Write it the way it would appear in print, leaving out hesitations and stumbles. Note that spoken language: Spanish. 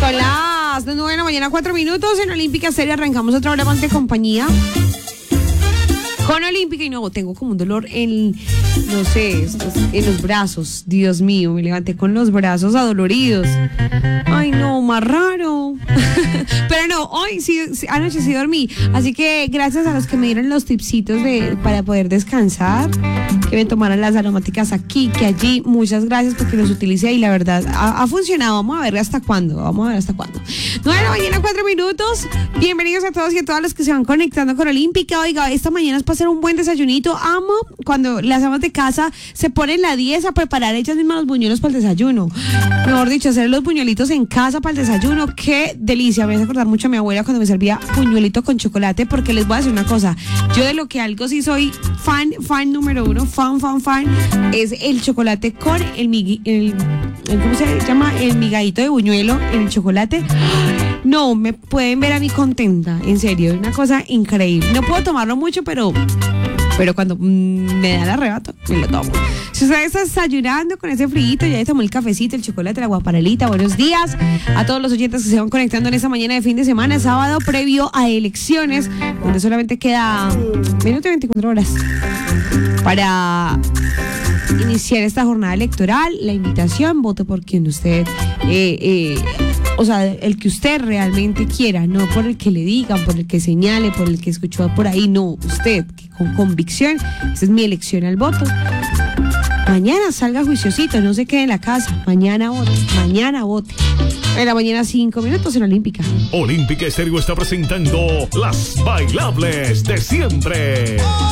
Son las 9 de la mañana, 4 minutos. En Olímpica Serie arrancamos otra hora más de compañía con Olímpica. Y no, tengo como un dolor en, no sé, en los brazos. Dios mío, me levanté con los brazos adoloridos. Ay, no, más raro. Pero no, hoy sí, anoche sí dormí. Así que gracias a los que me dieron los tipsitos para poder descansar, que me tomaran las aromáticas aquí, que allí. Muchas gracias porque los utilicé y la verdad ha funcionado. Vamos a ver hasta cuándo. 9 de la mañana, 4 minutos. Bienvenidos a todos y a todas los que se van conectando con Olímpica. Oiga, esta mañana es para hacer un buen desayunito. Amo cuando las amas de casa se ponen la 10 a preparar ellas mismas los buñuelos para el desayuno. Mejor dicho, hacer los buñuelitos en casa para el desayuno. Qué delicia. Me hace acordar mucho a mi abuela cuando me servía buñuelito con chocolate, porque les voy a decir una cosa. Yo de lo que algo sí soy fan número uno, fan, es el chocolate con ¿cómo se llama? El migadito de buñuelo en el chocolate. No, me pueden ver a mí contenta, en serio, es una cosa increíble. No puedo tomarlo mucho, pero cuando me da el arrebato, me lo tomo. Si usted está desayunando con ese friguito, ya tomó el cafecito, el chocolate, la guaparelita, buenos días a todos los oyentes que se van conectando en esta mañana de fin de semana, sábado previo a elecciones, donde solamente queda menos de 24 horas para iniciar esta jornada electoral. La invitación, vote por quien usted, o sea, el que usted realmente quiera, no por el que le digan, por el que señale, por el que escuchó por ahí, no, usted, que con convicción, esa es mi elección al voto. Mañana salga juiciosito, no se quede en la casa, mañana vote. En la mañana, 5 minutos en Olímpica. Olímpica Estéreo está presentando Las Bailables de Siempre.